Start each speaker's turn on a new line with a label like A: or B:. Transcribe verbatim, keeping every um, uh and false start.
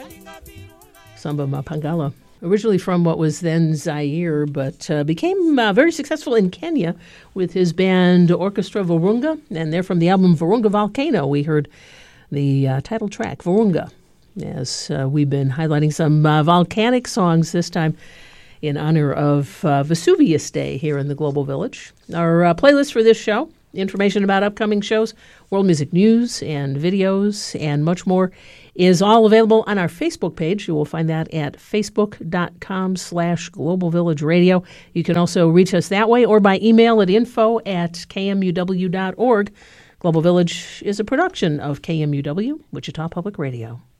A: Samba Mapangala, originally from what was then Zaire, but uh, became uh, very successful in Kenya with his band Orchestra Virunga, and they're from the album Virunga Volcano. We heard the uh, title track, Virunga, as uh, we've been highlighting some uh, volcanic songs this time in honor of uh, Vesuvius Day here in the Global Village. Our uh, playlist for this show, information about upcoming shows, world music news and videos, and much more is all available on our Facebook page. You will find that at facebook.com slash Global Village Radio. You can also reach us that way or by email at info at kmuw.org. Global Village is a production of K M U W, Wichita Public Radio.